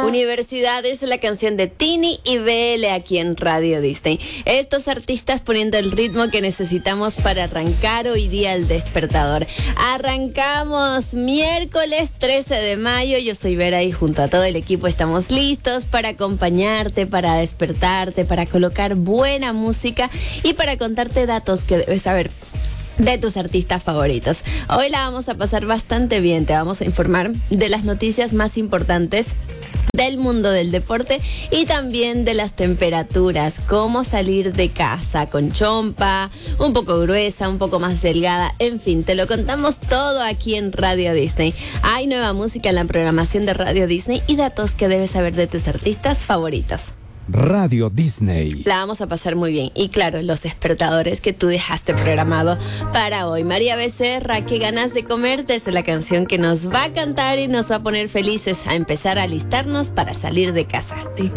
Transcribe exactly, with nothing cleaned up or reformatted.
Universidad es la canción de Tini y B L aquí en Radio Disney. Estos artistas poniendo el ritmo que necesitamos para arrancar hoy día el despertador. Arrancamos miércoles trece de mayo. Yo soy Vera y junto a todo el equipo estamos listos para acompañarte, para despertarte, para colocar buena música y para contarte datos que debes saber de tus artistas favoritos. Hoy la vamos a pasar bastante bien. Te vamos a informar de las noticias más importantes del mundo del deporte y también de las temperaturas, cómo salir de casa con chompa, un poco gruesa, un poco más delgada, en fin, te lo contamos todo aquí en Radio Disney. Hay nueva música en la programación de Radio Disney y datos que debes saber de tus artistas favoritos. Radio Disney. La vamos a pasar muy bien. Y claro, los despertadores que tú dejaste programado para hoy. María Becerra, qué ganas de comer, desde la canción que nos va a cantar y nos va a poner felices a empezar a alistarnos para salir de casa. Y